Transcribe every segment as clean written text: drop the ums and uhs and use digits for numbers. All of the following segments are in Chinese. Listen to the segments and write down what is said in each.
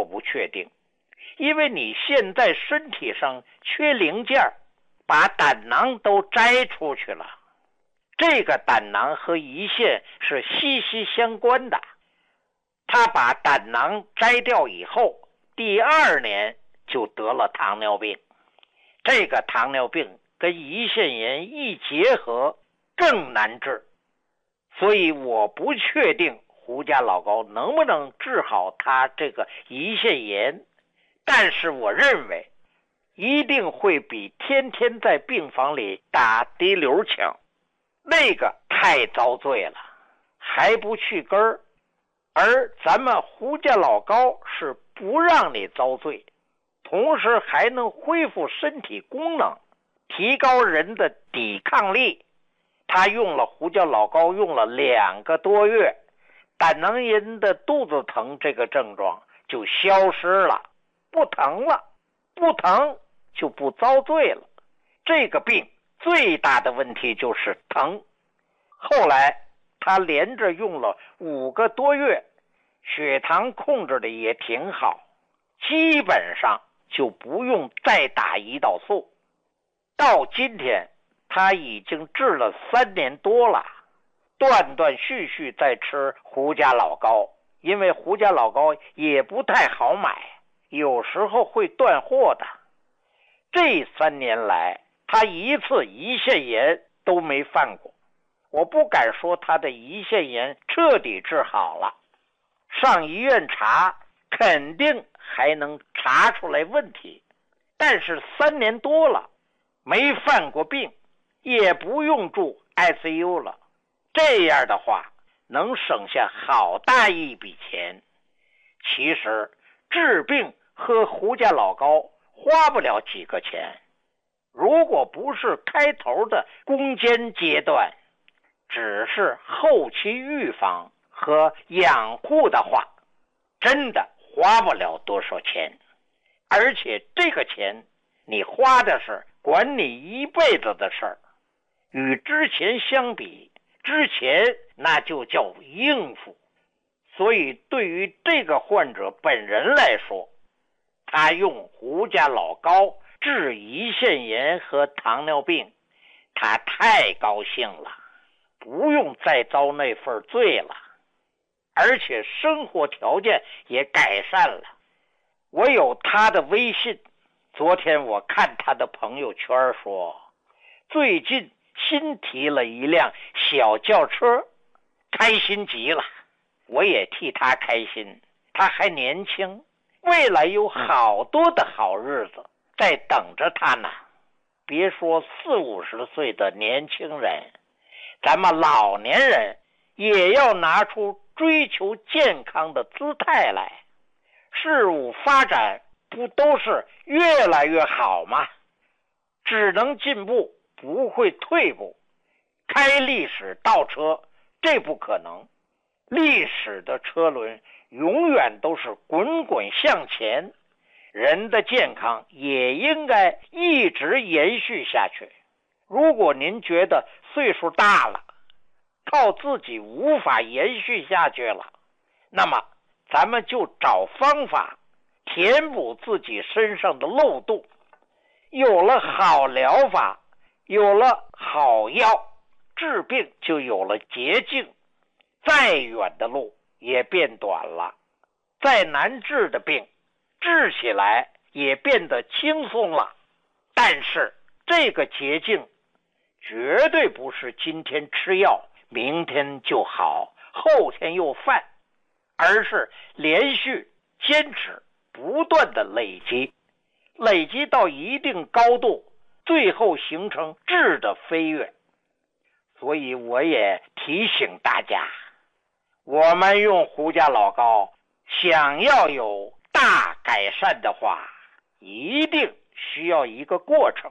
不确定，因为你现在身体上缺零件，把胆囊都摘出去了。这个胆囊和胰腺是息息相关的，他把胆囊摘掉以后，第2年就得了糖尿病。这个糖尿病跟胰腺炎一结合更难治，所以我不确定胡家老高能不能治好他这个胰腺炎，但是我认为一定会比天天在病房里打滴流强，那个太遭罪了，还不去根儿。而咱们胡家老高是不让你遭罪，同时还能恢复身体功能，提高人的抵抗力。他胡家老高用了2个多月，胆囊炎的肚子疼这个症状就消失了，不疼了，不疼就不遭罪了。这个病最大的问题就是疼。后来他连着用了5个多月，血糖控制的也挺好，基本上就不用再打胰岛素。到今天他已经治了3年多了，断断续续在吃胡家老高，因为胡家老高也不太好买，有时候会断货的。这3年来他一次胰腺炎都没犯过，我不敢说他的胰腺炎彻底治好了，上医院查肯定还能查出来问题，但是3年多了没犯过病，也不用住 ICU 了，这样的话能省下好大一笔钱。其实治病和胡家老高花不了几个钱，如果不是开头的攻坚阶段，只是后期预防和养护的话，真的花不了多少钱。而且这个钱你花的是管你一辈子的事儿，与之前相比，之前那就叫应付。所以对于这个患者本人来说，他用胡家老高治胰腺炎和糖尿病，他太高兴了，不用再遭那份罪了，而且生活条件也改善了。我有他的微信，昨天我看他的朋友圈说，最近新提了一辆小轿车，开心极了。我也替他开心，他还年轻，未来有好多的好日子在等着他呢。别说40-50岁的年轻人，咱们老年人也要拿出追求健康的姿态来。事物发展不都是越来越好吗？只能进步，不会退步。开历史倒车，这不可能。历史的车轮永远都是滚滚向前，人的健康也应该一直延续下去。如果您觉得岁数大了，靠自己无法延续下去了，那么咱们就找方法填补自己身上的漏洞。有了好疗法，有了好药，治病就有了捷径，再远的路也变短了，再难治的病治起来也变得轻松了。但是这个捷径绝对不是今天吃药明天就好，后天又犯，而是连续坚持不断的累积到一定高度，最后形成质的飞跃。所以我也提醒大家，我们用胡家老高想要有大改善的话，一定需要一个过程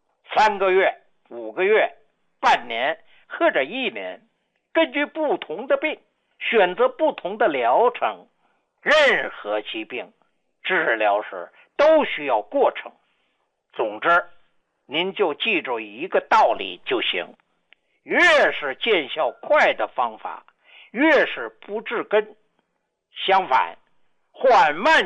，3个月、5个月、半年或者1年，根据不同的病选择不同的疗程。任何疾病治疗时都需要过程。总之您就记住一个道理就行，越是见效快的方法越是不治根，相反缓慢